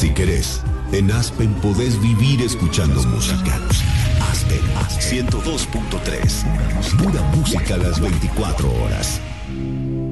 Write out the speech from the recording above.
Si querés, en Aspen podés vivir escuchando música. Aspen 102.3. Pura música a las 24 horas.